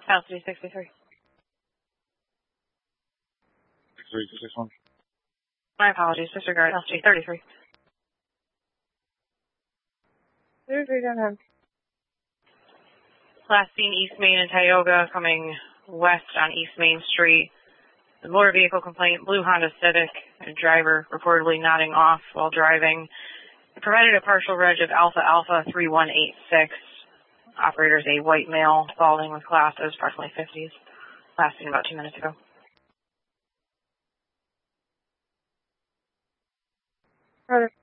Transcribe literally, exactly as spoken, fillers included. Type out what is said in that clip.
Altitude sixty-three. six three two six one. My apologies. Disregard. Altitude thirty-three. thirty-three, go ahead. Last seen East Main and Tioga coming west on East Main Street. The motor vehicle complaint, blue Honda Civic, a driver reportedly nodding off while driving. It provided a partial reg of Alpha Alpha three one eight six. Operator's a white male, balding with glasses, approximately fifties. Last seen about two minutes ago. Roger.